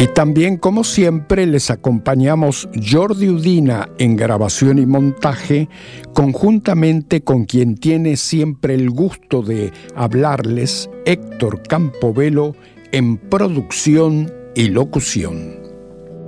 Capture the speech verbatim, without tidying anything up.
Y también, como siempre, les acompañamos Jordi Udina en grabación y montaje, conjuntamente con quien tiene siempre el gusto de hablarles, Héctor Campobello, en producción y locución.